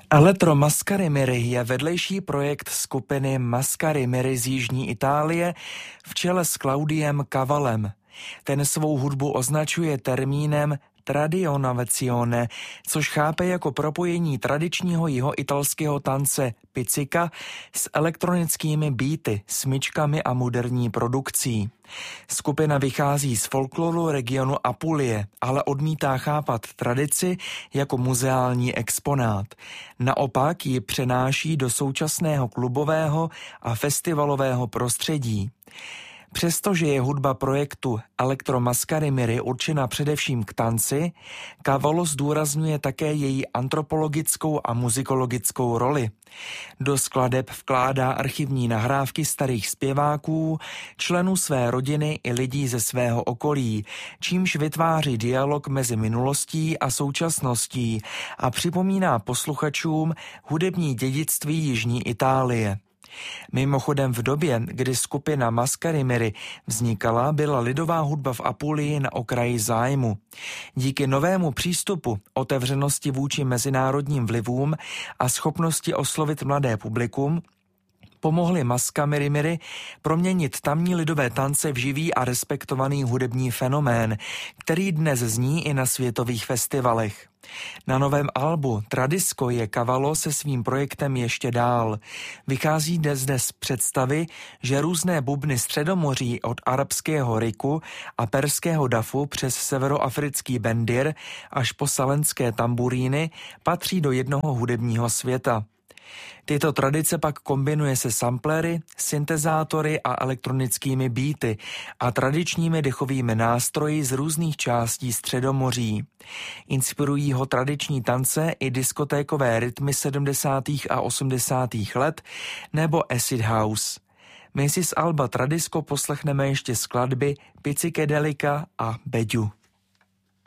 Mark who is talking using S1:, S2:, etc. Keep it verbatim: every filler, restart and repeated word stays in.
S1: Electro Mascarimiri je vedlejší projekt skupiny Mascarimiri z jižní Itálie v čele s Claudiem Cavallem. Ten svou hudbu označuje termínem tradionazione, což chápe jako propojení tradičního jihoitalského tance pizzika s elektronickými beaty, smyčkami a moderní produkcí. Skupina vychází z folkloru regionu Apulie, ale odmítá chápat tradici jako muzeální exponát. Naopak ji přenáší do současného klubového a festivalového prostředí. Přestože je hudba projektu Electro Mascarimiri určena především k tanci, Cavallo zdůrazňuje také její antropologickou a muzikologickou roli. Do skladeb vkládá archivní nahrávky starých zpěváků, členů své rodiny i lidí ze svého okolí, čímž vytváří dialog mezi minulostí a současností a připomíná posluchačům hudební dědictví jižní Itálie. Mimochodem v době, kdy skupina Mascarimiri vznikala, byla lidová hudba v Apulii na okraji zájmu. Díky novému přístupu, otevřenosti vůči mezinárodním vlivům a schopnosti oslovit mladé publikum, pomohli Mascarimiri proměnit tamní lidové tance v živý a respektovaný hudební fenomén, který dnes zní i na světových festivalech. Na novém albu Tradisco je Cavallo se svým projektem ještě dál. Vychází zde z představy, že různé bubny Středomoří od arabského riku a perského dafu přes severoafrický bendir až po salenské tamburíny patří do jednoho hudebního světa. Tyto tradice pak kombinuje se samplery, syntezátory a elektronickými beaty a tradičními dechovými nástroji z různých částí Středomoří. Inspirují ho tradiční tance i diskotékové rytmy sedmdesátých a osmdesátých let nebo acid house. My si z alba Tradisco poslechneme ještě skladby Pizzichedelika a Beďu.